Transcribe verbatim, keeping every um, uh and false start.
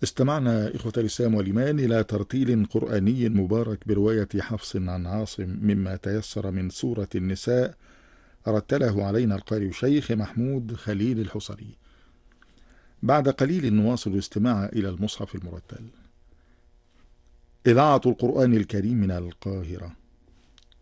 استمعنا إخوة الإسلام والإيمان إلى ترتيل قرآني مبارك برواية حفص عن عاصم مما تيسر من سورة النساء، رتله علينا القارئ الشيخ محمود خليل الحصري. بعد قليل نواصل الاستماع إلى المصحف المرتل. إذاعة القرآن الكريم من القاهرة.